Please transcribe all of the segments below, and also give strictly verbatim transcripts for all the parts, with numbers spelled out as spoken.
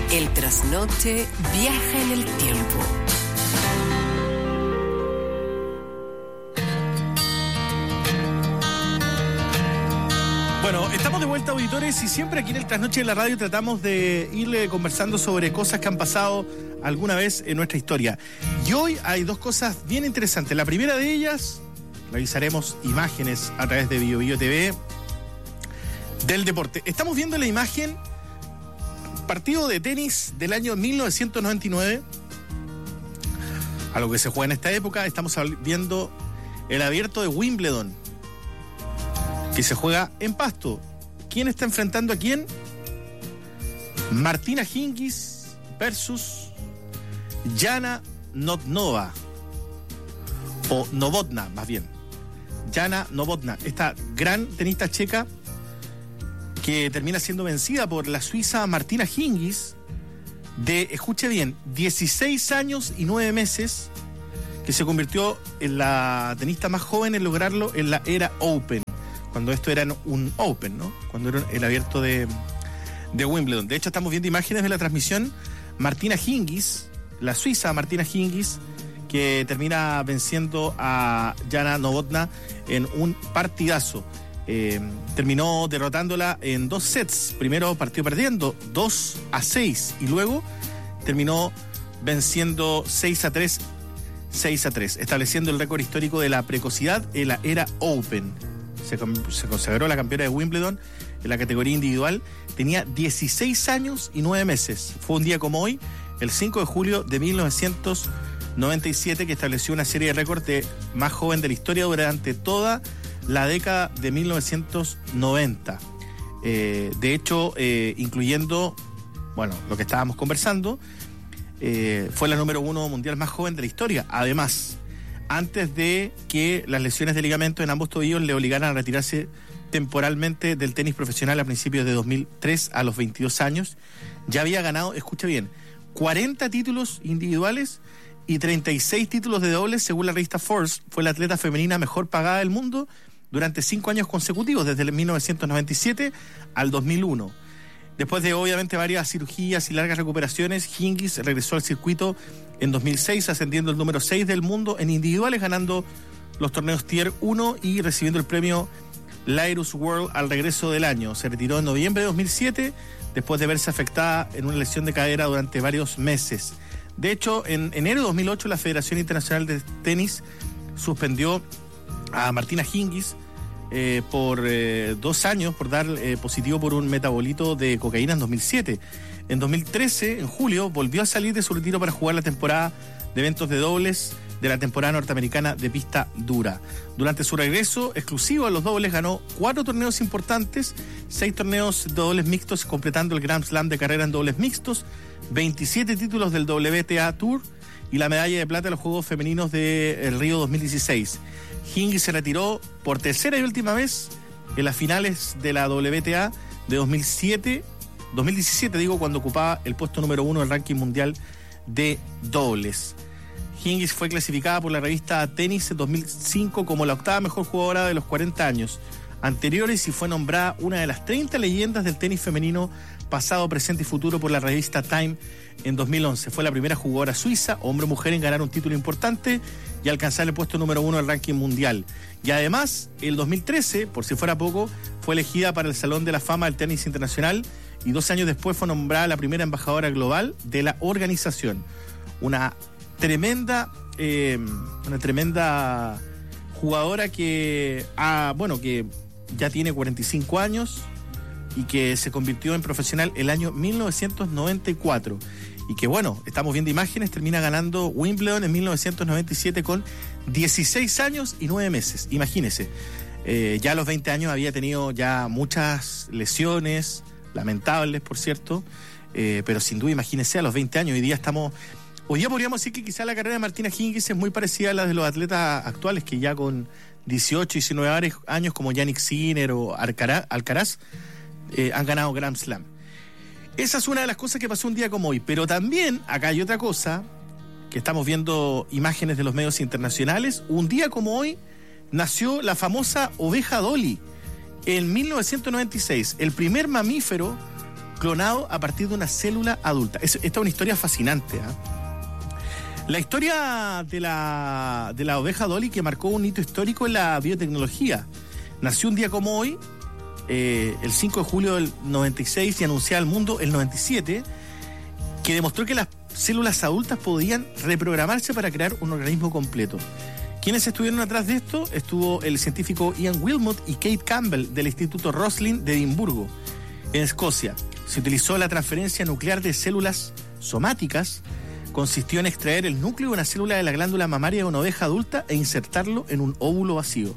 El trasnoche viaja en el tiempo. Bueno, estamos de vuelta, auditores, y siempre aquí en el Trasnoche de la Radio tratamos de irle conversando sobre cosas que han pasado alguna vez en nuestra historia. Y hoy hay dos cosas bien interesantes. La primera de ellas, revisaremos imágenes a través de Bio Bio T V del deporte. Estamos viendo la imagen, partido de tenis del año mil novecientos noventa y nueve, algo que se juega en esta época. Estamos viendo el abierto de Wimbledon, que se juega en pasto. ¿Quién está enfrentando a quién? Martina Hingis versus Jana Novotná, o Novotná más bien. Jana Novotná, esta gran tenista checa que termina siendo vencida por la suiza Martina Hingis, de, escuche bien, dieciséis años y nueve meses, que se convirtió en la tenista más joven en lograrlo en la era Open, cuando esto era un Open, ¿no? Cuando era el abierto de, de Wimbledon. De hecho, estamos viendo imágenes de la transmisión. Martina Hingis, la suiza Martina Hingis, que termina venciendo a Jana Novotná en un partidazo. Eh, terminó derrotándola en dos sets. Primero partió perdiendo dos a seis y luego terminó venciendo seis a tres, seis a tres, estableciendo el récord histórico de la precocidad en la era Open. Se, se consagró la campeona de Wimbledon en la categoría individual. Tenía dieciséis años y nueve meses. Fue un día como hoy, el cinco de julio de mil novecientos noventa y siete, que estableció una serie de récords de más joven de la historia durante toda la década de mil novecientos noventa. Eh, de hecho, eh, incluyendo, bueno, lo que estábamos conversando, eh, fue la número uno mundial más joven de la historia. Además, antes de que las lesiones de ligamento en ambos tobillos le obligaran a retirarse temporalmente del tenis profesional a principios de dos mil tres, a los veintidós años, ya había ganado, escucha bien, cuarenta títulos individuales y treinta y seis títulos de dobles, según la revista Forbes. Fue la atleta femenina mejor pagada del mundo durante cinco años consecutivos, desde el mil novecientos noventa y siete al dos mil uno. Después de, obviamente, varias cirugías y largas recuperaciones, Hingis regresó al circuito en dos mil seis, ascendiendo al número seis del mundo en individuales, ganando los torneos Tier uno y recibiendo el premio Lairus World al regreso del año. Se retiró en noviembre de dos mil siete, después de verse afectada en una lesión de cadera durante varios meses. De hecho, en enero de dos mil ocho, la Federación Internacional de Tenis suspendió a Martina Hingis Eh, por eh, dos años por dar eh, positivo por un metabolito de cocaína en dos mil siete. En dos mil trece, en julio, volvió a salir de su retiro para jugar la temporada de eventos de dobles de la temporada norteamericana de pista dura. Durante su regreso exclusivo a los dobles, ganó cuatro torneos importantes, seis torneos de dobles mixtos, completando el Grand Slam de carrera en dobles mixtos, veintisiete títulos del W T A Tour y la medalla de plata en los Juegos Femeninos de el Río dos mil dieciséis. Hingis se retiró por tercera y última vez en las finales de la W T A de dos mil siete, dos mil diecisiete, digo, cuando ocupaba el puesto número uno del ranking mundial de dobles. Hingis fue clasificada por la revista Tennis en dos mil cinco como la octava mejor jugadora de los cuarenta años anteriores y fue nombrada una de las treinta leyendas del tenis femenino pasado, presente y futuro por la revista Time en dos mil once. Fue la primera jugadora suiza, hombre o mujer, en ganar un título importante y alcanzar el puesto número uno del ranking mundial. Y además, el dos mil trece, por si fuera poco, fue elegida para el Salón de la Fama del Tenis Internacional y dos años después fue nombrada la primera embajadora global de la organización. Una tremenda, eh, una tremenda jugadora que, ah, bueno, que ya tiene cuarenta y cinco años y que se convirtió en profesional el año mil novecientos noventa y cuatro. Y que, bueno, estamos viendo imágenes, termina ganando Wimbledon en mil novecientos noventa y siete con dieciséis años y nueve meses. Imagínense, eh, ya a los veinte años había tenido ya muchas lesiones, lamentables, por cierto, eh, pero sin duda, imagínense, a los veinte años. Hoy día estamos... Hoy día podríamos decir que quizá la carrera de Martina Hingis es muy parecida a la de los atletas actuales, que ya con dieciocho, diecinueve años, como Jannik Sinner o Alcaraz, eh, han ganado Grand Slam. Esa es una de las cosas que pasó un día como hoy. Pero también acá hay otra cosa, que estamos viendo imágenes de los medios internacionales. Un día como hoy nació la famosa oveja Dolly en mil novecientos noventa y seis, el primer mamífero clonado a partir de una célula adulta. Es, esta es una historia fascinante, ¿eh? La historia de la, de la oveja Dolly, que marcó un hito histórico en la biotecnología. Nació un día como hoy, eh, el cinco de julio del noventa y seis, y anunció al mundo el noventa y siete, que demostró que las células adultas podían reprogramarse para crear un organismo completo. ¿Quiénes estuvieron atrás de esto? Estuvo el científico Ian Wilmot y Kate Campbell del Instituto Roslin de Edimburgo, en Escocia. Se utilizó la transferencia nuclear de células somáticas. Consistió en extraer el núcleo de una célula de la glándula mamaria de una oveja adulta e insertarlo en un óvulo vacío.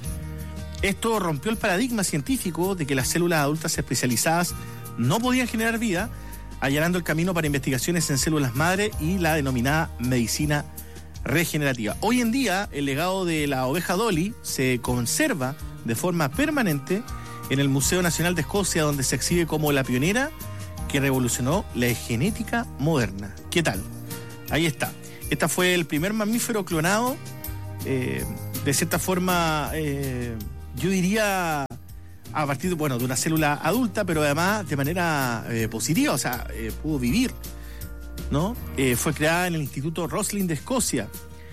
Esto rompió el paradigma científico de que las células adultas especializadas no podían generar vida, allanando el camino para investigaciones en células madre y la denominada medicina regenerativa. Hoy en día, el legado de la oveja Dolly se conserva de forma permanente en el Museo Nacional de Escocia, donde se exhibe como la pionera que revolucionó la genética moderna. ¿Qué tal? Ahí está. Este fue el primer mamífero clonado, eh, de cierta forma, eh, yo diría, a partir de, bueno, de una célula adulta, pero además de manera eh, positiva, o sea, eh, pudo vivir, ¿no? Eh, fue creada en el Instituto Roslin de Escocia.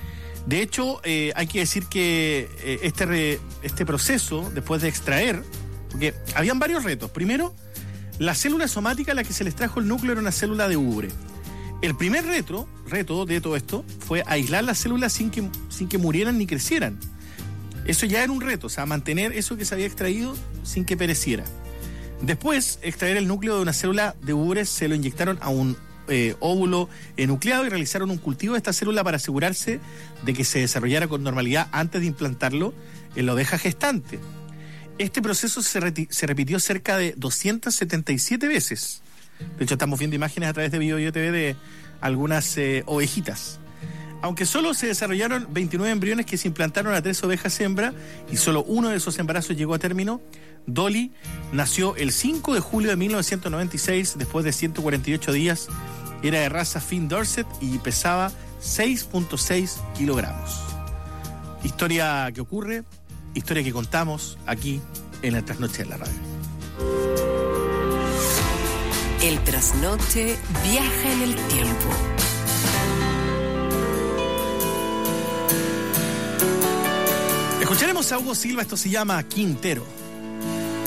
De hecho, eh, hay que decir que eh, este, re, este proceso, después de extraer, porque habían varios retos. Primero, la célula somática a la que se les trajo el núcleo era una célula de ubre. El primer reto, reto de todo esto fue aislar las células sin que, sin que murieran ni crecieran. Eso ya era un reto, o sea, mantener eso que se había extraído sin que pereciera. Después, extraer el núcleo de una célula de ubre, se lo inyectaron a un eh, óvulo enucleado y realizaron un cultivo de esta célula para asegurarse de que se desarrollara con normalidad antes de implantarlo en la oveja gestante. Este proceso se, reti- se repitió cerca de doscientas setenta y siete veces. De hecho, estamos viendo imágenes a través de BioBio T V de algunas eh, ovejitas. Aunque solo se desarrollaron veintinueve embriones que se implantaron a tres ovejas hembra y solo uno de esos embarazos llegó a término, Dolly nació el cinco de julio de mil novecientos noventa y seis, después de ciento cuarenta y ocho días. Era de raza Finn Dorset y pesaba seis punto seis kilogramos. Historia que ocurre, historia que contamos aquí en el Trasnoche de la Radio. El trasnoche viaja en el tiempo. Escucharemos a Hugo Silva, esto se llama Quintero.